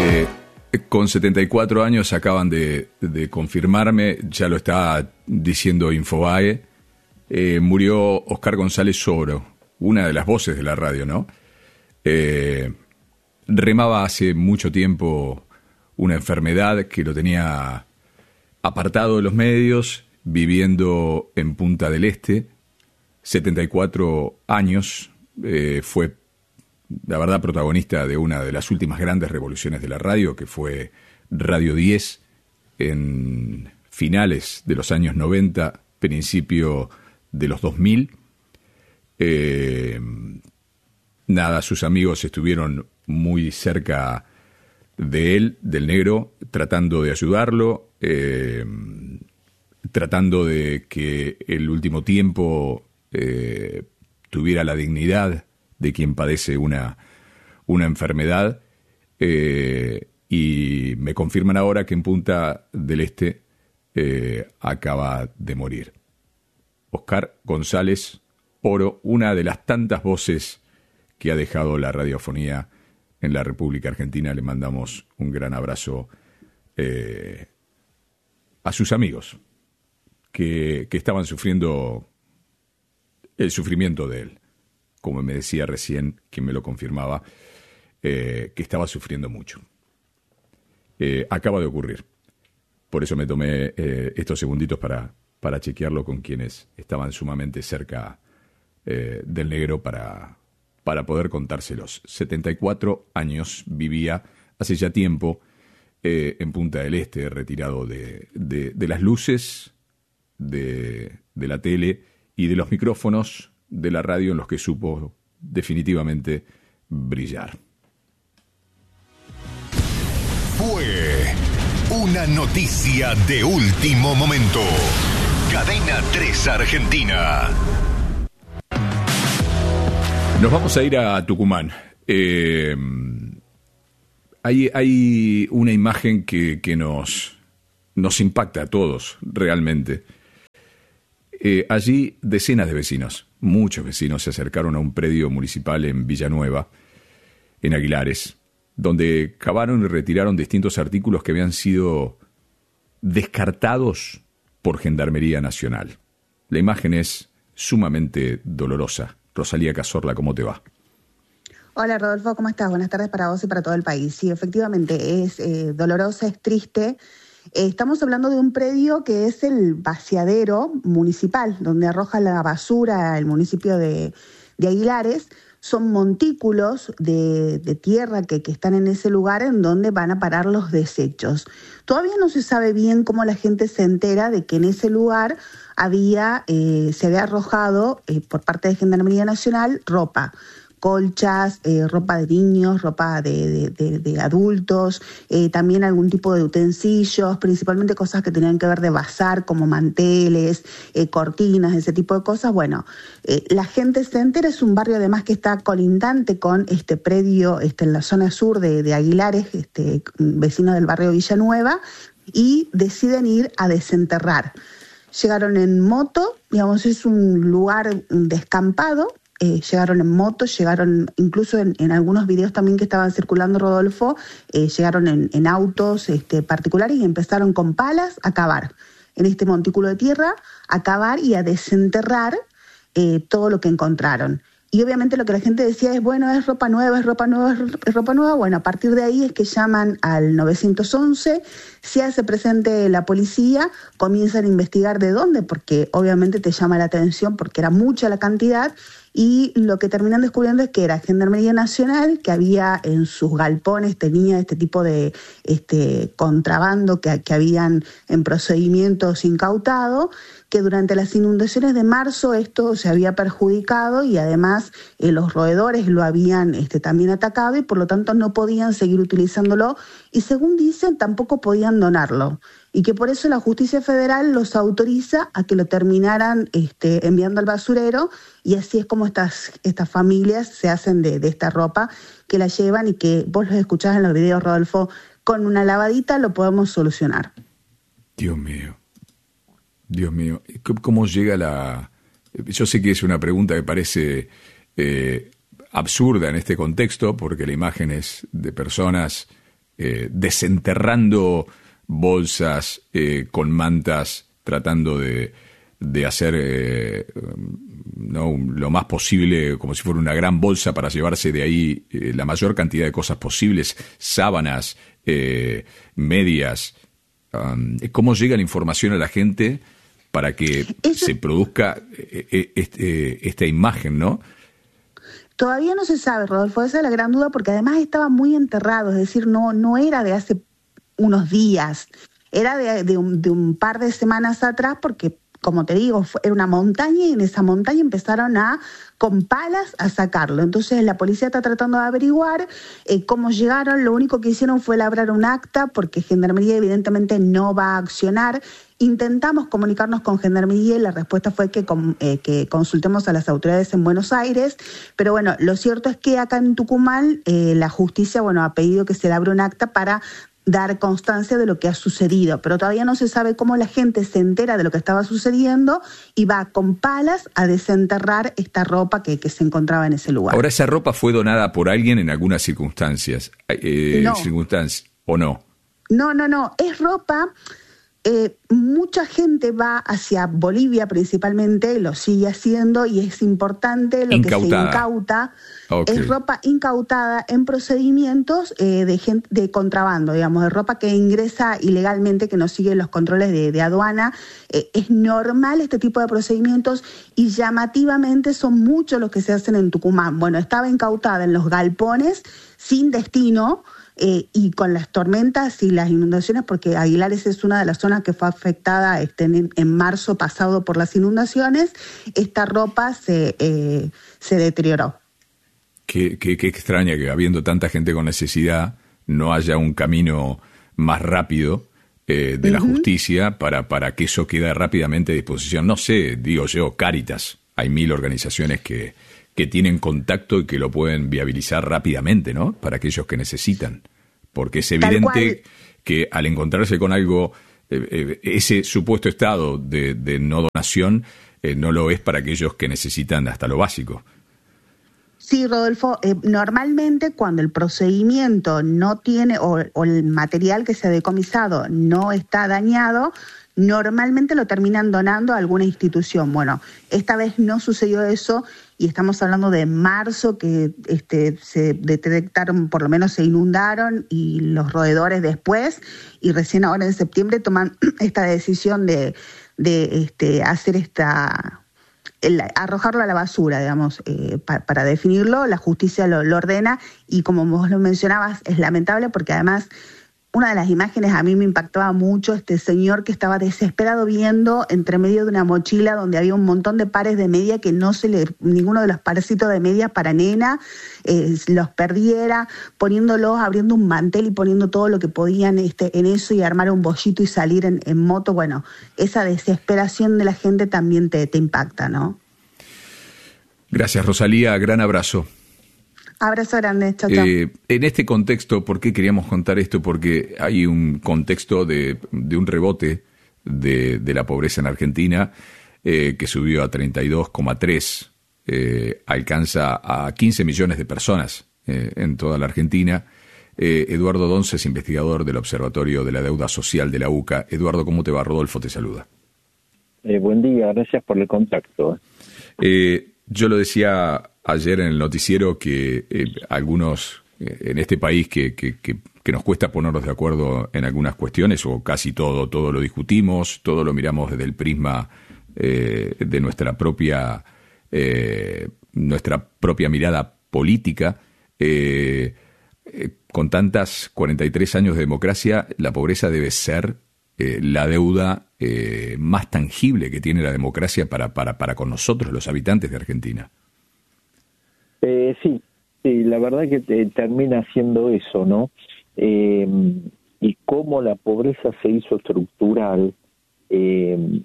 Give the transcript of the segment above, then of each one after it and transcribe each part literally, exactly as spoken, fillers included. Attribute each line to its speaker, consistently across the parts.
Speaker 1: Eh, con setenta y cuatro años acaban de, de confirmarme, ya lo está diciendo Infobae, eh, murió Oscar González Soro, una de las voces de la radio, ¿no? Eh, remaba hace mucho tiempo una enfermedad que lo tenía apartado de los medios, viviendo en Punta del Este, setenta y cuatro años, eh, fue, la verdad, protagonista de una de las últimas grandes revoluciones de la radio, que fue Radio diez, en finales de los años noventa, principio de los dos mil. Eh, nada, sus amigos estuvieron muy cerca de él, del negro, tratando de ayudarlo, eh, tratando de que el último tiempo eh, tuviera la dignidad de quien padece una, una enfermedad, eh, y me confirman ahora que en Punta del Este eh, acaba de morir. Oscar González Oro, una de las tantas voces que ha dejado la radiofonía en la República Argentina. Le mandamos un gran abrazo eh, a sus amigos que, que estaban sufriendo el sufrimiento de él. Como me decía recién, quien me lo confirmaba, eh, que estaba sufriendo mucho. Eh, acaba de ocurrir. Por eso me tomé eh, estos segunditos para, para chequearlo con quienes estaban sumamente cerca eh, del negro para, para poder contárselos. setenta y cuatro años vivía hace ya tiempo eh, en Punta del Este, retirado de, de, de las luces, de, de la tele y de los micrófonos de la radio, en los que supo definitivamente brillar.
Speaker 2: Fue una noticia de último momento. Cadena tres Argentina.
Speaker 1: Nos vamos a ir a Tucumán. Eh, hay, hay una imagen que, que nos, nos impacta a todos, realmente. Eh, allí decenas de vecinos, muchos vecinos, se acercaron a un predio municipal en Villanueva, en Aguilares, donde cavaron y retiraron distintos artículos que habían sido descartados por Gendarmería Nacional. La imagen es sumamente dolorosa. Rosalía Cazorla, ¿cómo te va?
Speaker 3: Hola Rodolfo, ¿cómo estás? Buenas tardes para vos y para todo el país. Sí, efectivamente, es eh, dolorosa, es triste. Eh, estamos hablando de un predio que es el vaciadero municipal, donde arroja la basura el municipio de, de Aguilares. Son montículos de, de tierra que, que están en ese lugar en donde van a parar los desechos. Todavía no se sabe bien cómo la gente se entera de que en ese lugar había, eh, se había arrojado eh, por parte de Gendarmería Nacional ropa. Colchas, eh, ropa de niños, ropa de, de, de, de adultos, eh, también algún tipo de utensilios, principalmente cosas que tenían que ver de bazar, como manteles, eh, cortinas, ese tipo de cosas. Bueno, eh, la gente se entera, es un barrio además que está colindante con este predio este, en la zona sur de, de Aguilares, este, vecino del barrio Villanueva, y deciden ir a desenterrar. Llegaron en moto, digamos, es un lugar descampado. Eh, llegaron en moto, llegaron incluso en, en algunos videos también que estaban circulando, Rodolfo, eh, llegaron en, en autos este, particulares y empezaron con palas a cavar en este montículo de tierra, a cavar y a desenterrar eh, todo lo que encontraron. Y obviamente lo que la gente decía es, bueno, es ropa nueva, es ropa nueva, es ropa nueva. Bueno, a partir de ahí es que llaman al nueve once, se hace presente la policía, comienzan a investigar de dónde, porque obviamente te llama la atención porque era mucha la cantidad, y lo que terminan descubriendo es que era Gendarmería Nacional, que había en sus galpones, tenía este tipo de este contrabando que, que habían en procedimientos incautado, que durante las inundaciones de marzo esto se había perjudicado y además eh, los roedores lo habían este, también atacado y por lo tanto no podían seguir utilizándolo y según dicen tampoco podían donarlo. Y que por eso la Justicia Federal los autoriza a que lo terminaran este, enviando al basurero, y así es como estas, estas familias se hacen de, de esta ropa, que la llevan y que vos los escuchás en los videos, Rodolfo, con una lavadita lo podemos solucionar.
Speaker 1: Dios mío, Dios mío, ¿cómo llega la...? Yo sé que es una pregunta que parece eh, absurda en este contexto, porque la imagen es de personas eh, desenterrando bolsas eh, con mantas, tratando de, de hacer eh, ¿no? lo más posible, como si fuera una gran bolsa para llevarse de ahí eh, la mayor cantidad de cosas posibles, sábanas, eh, medias. Um, ¿Cómo llega la información a la gente para que Eso... se produzca eh, eh, esta imagen, no?
Speaker 3: Todavía no se sabe, Rodolfo, esa es la gran duda, porque además estaba muy enterrado, es decir, no, no era de hace unos días, era de, de, un, de un par de semanas atrás, porque, como te digo, fue, era una montaña y en esa montaña empezaron a, con palas, a sacarlo. Entonces la policía está tratando de averiguar eh, cómo llegaron. Lo único que hicieron fue labrar un acta, porque Gendarmería evidentemente no va a accionar. Intentamos comunicarnos con Gendarmería y la respuesta fue que, eh, que consultemos a las autoridades en Buenos Aires, pero bueno, lo cierto es que acá en Tucumán eh, la justicia, bueno, ha pedido que se labre un acta para dar constancia de lo que ha sucedido, pero todavía no se sabe cómo la gente se entera de lo que estaba sucediendo y va con palas a desenterrar esta ropa que, que se encontraba en ese lugar.
Speaker 1: Ahora, ¿esa ropa fue donada por alguien en algunas circunstancias? Eh,
Speaker 3: no.
Speaker 1: circunstancias ¿o no?
Speaker 3: No, no, no, es ropa... Eh, mucha gente va hacia Bolivia principalmente, lo sigue haciendo y es importante lo
Speaker 1: Incautada.
Speaker 3: que se incauta. Okay. Es ropa incautada en procedimientos eh, de, gente, de contrabando, digamos, de ropa que ingresa ilegalmente, que no sigue los controles de, de aduana. Eh, es normal este tipo de procedimientos y llamativamente son muchos los que se hacen en Tucumán. Bueno, estaba incautada en los galpones sin destino. Eh, y con las tormentas y las inundaciones, porque Aguilares es una de las zonas que fue afectada este, en, en marzo pasado por las inundaciones, esta ropa se, eh, se deterioró.
Speaker 1: Qué, qué, qué extraña que habiendo tanta gente con necesidad no haya un camino más rápido eh, de uh-huh. la justicia para, para que eso quede rápidamente a disposición. No sé, digo yo, Cáritas, hay mil organizaciones que... que tienen contacto y que lo pueden viabilizar rápidamente, ¿no? Para aquellos que necesitan. Porque es evidente que al encontrarse con algo, eh, eh, ese supuesto estado de, de no donación, eh, no lo es para aquellos que necesitan hasta lo básico.
Speaker 3: Sí, Rodolfo, eh, normalmente cuando el procedimiento no tiene, o, o el material que se ha decomisado no está dañado, normalmente lo terminan donando a alguna institución. Bueno, esta vez no sucedió eso y estamos hablando de marzo que este, se detectaron, por lo menos se inundaron y los roedores después, y recién ahora en septiembre toman esta decisión de, de este, hacer esta... El, arrojarlo a la basura, digamos, eh, pa, para definirlo. La justicia lo, lo ordena y, como vos lo mencionabas, es lamentable porque además una de las imágenes a mí me impactaba mucho, este señor que estaba desesperado viendo entre medio de una mochila donde había un montón de pares de media que no se le, ninguno de los parecitos de media para nena eh, los perdiera, poniéndolos, abriendo un mantel y poniendo todo lo que podían este, en eso y armar un bollito y salir en, en moto. Bueno, esa desesperación de la gente también te, te impacta, ¿no?
Speaker 1: Gracias, Rosalía, gran abrazo.
Speaker 3: Abrazo grande, chao, chao.
Speaker 1: Eh, en este contexto, ¿por qué queríamos contar esto? Porque hay un contexto de, de un rebote de, de la pobreza en Argentina eh, que subió a treinta y dos coma tres, eh, alcanza a quince millones de personas eh, en toda la Argentina. Eh, Eduardo Donce es investigador del Observatorio de la Deuda Social de la U C A. Eduardo, ¿cómo te va? Rodolfo te saluda.
Speaker 4: Eh, buen día, gracias por el contacto.
Speaker 1: Eh, yo lo decía ayer en el noticiero que eh, algunos eh, en este país que, que, que, que nos cuesta ponernos de acuerdo en algunas cuestiones, o casi todo, todo lo discutimos, todo lo miramos desde el prisma eh, de nuestra propia, eh, nuestra propia mirada política. Eh, eh, con tantas cuarenta y tres años de democracia, la pobreza debe ser eh, la deuda eh, más tangible que tiene la democracia para, para, para con nosotros, los habitantes de Argentina.
Speaker 4: Eh, sí, sí, la verdad que te, termina siendo eso, ¿no? Eh, y cómo la pobreza se hizo estructural, eh,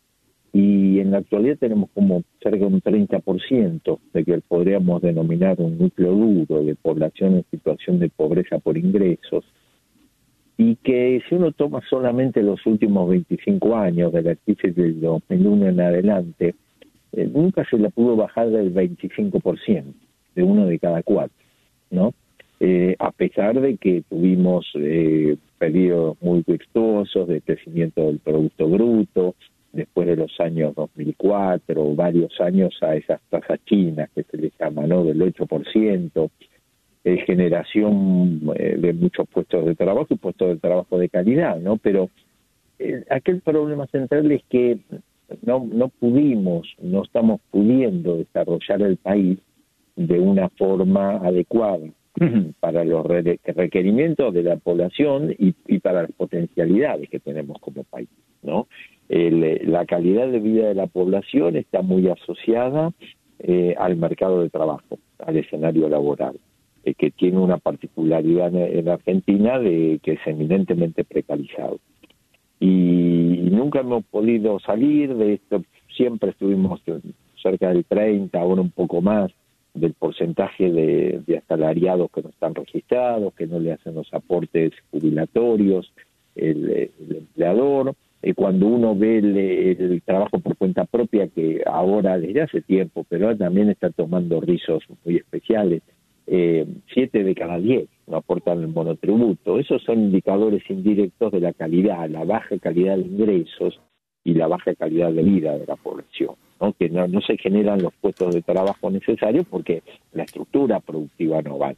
Speaker 4: y en la actualidad tenemos como cerca de un treinta por ciento de que podríamos denominar un núcleo duro de población en situación de pobreza por ingresos, y que si uno toma solamente los últimos veinticinco años de la crisis del dos mil uno en adelante, eh, nunca se la pudo bajar del veinticinco por ciento. De uno de cada cuatro, ¿no? eh, a pesar de que tuvimos eh, periodos muy virtuosos de crecimiento del Producto Bruto, después de los años dos mil cuatro, varios años a esas tasas chinas que se les llama, ¿no?, del ocho por ciento, eh, generación eh, de muchos puestos de trabajo y puestos de trabajo de calidad, ¿no? Pero eh, aquel problema central es que no, no pudimos, no estamos pudiendo desarrollar el país de una forma adecuada para los re- requerimientos de la población y, y para las potencialidades que tenemos como país, ¿no? El, la calidad de vida de la población está muy asociada eh, al mercado de trabajo, al escenario laboral, eh, que tiene una particularidad en, en Argentina de que es eminentemente precarizado. Y, y nunca hemos podido salir de esto, siempre estuvimos cerca del treinta, ahora un poco más, del porcentaje de, de asalariados que no están registrados, que no le hacen los aportes jubilatorios, el, el empleador. Eh, cuando uno ve el, el trabajo por cuenta propia, que ahora desde hace tiempo, pero también está tomando rizos muy especiales, eh, siete de cada diez no aportan el monotributo. Esos son indicadores indirectos de la calidad, la baja calidad de ingresos y la baja calidad de vida de la población, ¿no? Que no, no se generan los puestos de trabajo necesarios porque la estructura productiva no va.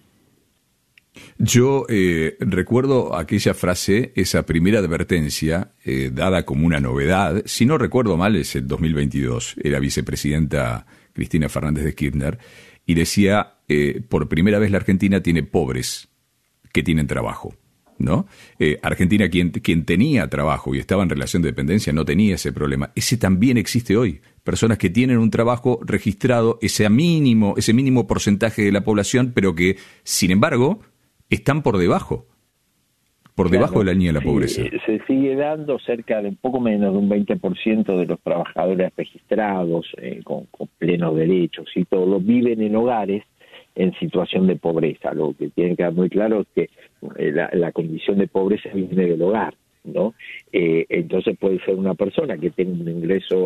Speaker 1: Yo eh, recuerdo aquella frase, esa primera advertencia, eh, dada como una novedad, si no recuerdo mal es el dos mil veintidós, era vicepresidenta Cristina Fernández de Kirchner, y decía, eh, por primera vez la Argentina tiene pobres que tienen trabajo, ¿no? Eh, Argentina, quien, quien tenía trabajo y estaba en relación de dependencia, no tenía ese problema. Ese también existe hoy. Personas que tienen un trabajo registrado, ese mínimo, ese mínimo porcentaje de la población, pero que, sin embargo, están por debajo, por
Speaker 4: Claro,
Speaker 1: debajo de la línea de la
Speaker 4: sí,
Speaker 1: pobreza.
Speaker 4: Se sigue dando cerca de un poco menos de un veinte por ciento de los trabajadores registrados eh, con, con plenos derechos y todo, lo viven en hogares en situación de pobreza. Lo que tiene que quedar muy claro es que eh, la, la condición de pobreza viene del hogar, ¿no? Eh, entonces puede ser una persona que tenga un ingreso